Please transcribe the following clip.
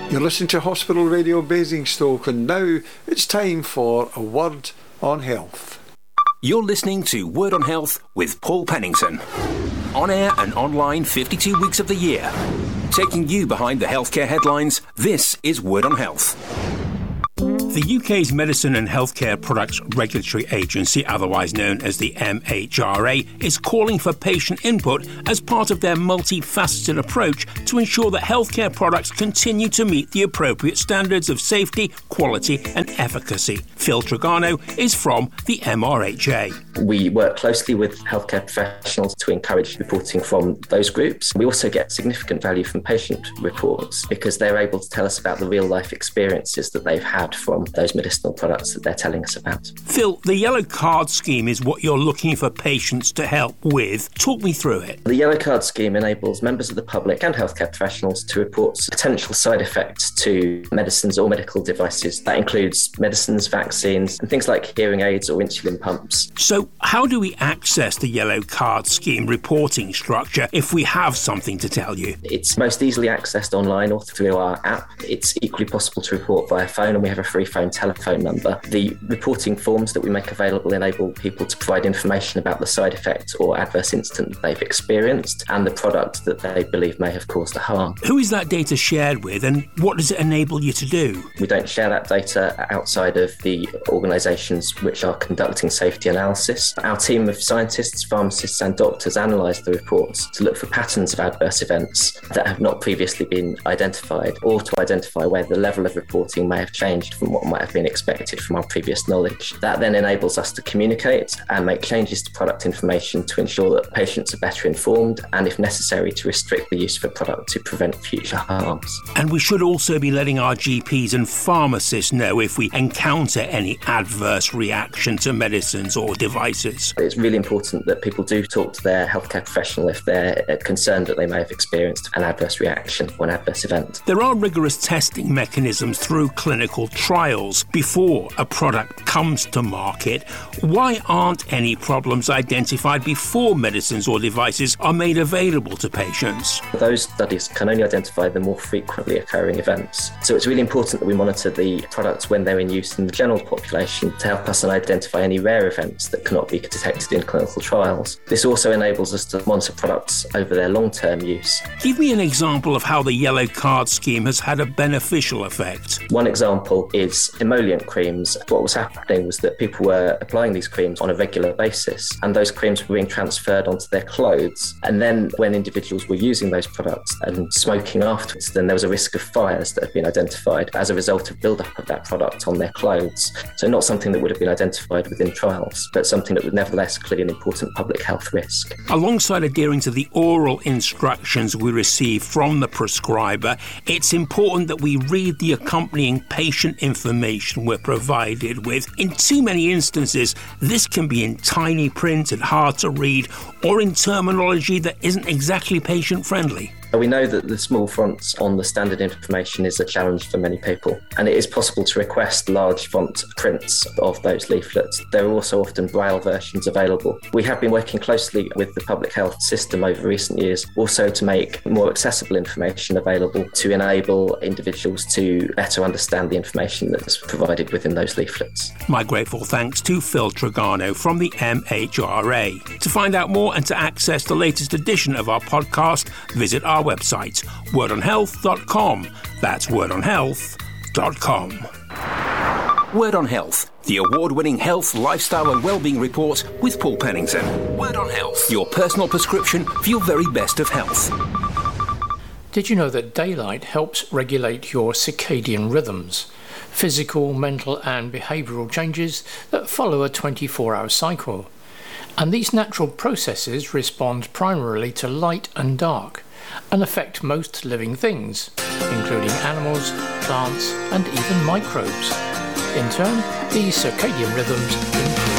You're listening to Hospital Radio Basingstoke, and now it's time for a Word on Health. You're listening to Word on Health with Paul Pennington. On air and online 52 weeks of the year. Taking you behind the healthcare headlines, this is Word on Health. The UK's Medicine and Healthcare Products Regulatory Agency, otherwise known as the MHRA, is calling for patient input as part of their multifaceted approach to ensure that healthcare products continue to meet the appropriate standards of safety, quality and efficacy. Phil Tragano is from the MRHA. We work closely with healthcare professionals to encourage reporting from those groups. We also get significant value from patient reports because they're able to tell us about the real-life experiences that they've had from those medicinal products that they're telling us about. Phil, the Yellow Card scheme is what you're looking for patients to help with. Talk me through it. The Yellow Card scheme enables members of the public and healthcare professionals to report potential side effects to medicines or medical devices. That includes medicines, vaccines, and things like hearing aids or insulin pumps. So how do we access the Yellow Card scheme reporting structure if we have something to tell you? It's most easily accessed online or through our app. It's equally possible to report via phone, and we have a free phone telephone number. The reporting forms that we make available enable people to provide information about the side effect or adverse incident that they've experienced and the product that they believe may have caused the harm. Who is that data shared with, and what does it enable you to do? We don't share that data outside of the organisations which are conducting safety analysis. Our team of scientists, pharmacists and doctors analyse the reports to look for patterns of adverse events that have not previously been identified, or to identify where the level of reporting may have changed from what might have been expected from our previous knowledge. That then enables us to communicate and make changes to product information to ensure that patients are better informed and, if necessary, to restrict the use of a product to prevent future harms. And we should also be letting our GPs and pharmacists know if we encounter any adverse reaction to medicines or devices. It's really important that people do talk to their healthcare professional if they're concerned that they may have experienced an adverse reaction or an adverse event. There are rigorous testing mechanisms through clinical trials before a product comes to market. Why aren't any problems identified before medicines or devices are made available to patients? Those studies can only identify the more frequently occurring events. So it's really important that we monitor the products when they're in use in the general population to help us identify any rare events that cannot be detected in clinical trials. This also enables us to monitor products over their long-term use. Give me an example of how the Yellow Card scheme has had a beneficial effect. One example is emollient creams. What was happening was that people were applying these creams on a regular basis, and those creams were being transferred onto their clothes. And then when individuals were using those products and smoking afterwards, then there was a risk of fires that had been identified as a result of build-up of that product on their clothes. So not something that would have been identified within trials, but something that would nevertheless clearly an important public health risk. Alongside adhering to the oral instructions we receive from the prescriber, it's important that we read the accompanying patient information we're provided with. In too many instances, this can be in tiny print and hard to read, or in terminology that isn't exactly patient-friendly. We know that the small fonts on the standard information is a challenge for many people, and it is possible to request large font prints of those leaflets. There are also often braille versions available. We have been working closely with the public health system over recent years, also to make more accessible information available to enable individuals to better understand the information that's provided within those leaflets. My grateful thanks to Phil Tragano from the MHRA. To find out more and to access the latest edition of our podcast, visit our website, wordonhealth.com. That's wordonhealth.com. Word on Health, the award-winning health, lifestyle and wellbeing report with Paul Pennington. Word on Health, your personal prescription for your very best of health. Did you know that daylight helps regulate your circadian rhythms, physical, mental and behavioural changes that follow a 24-hour cycle? And these natural processes respond primarily to light and dark, and affect most living things, including animals, plants, and even microbes. In turn, these circadian rhythms improve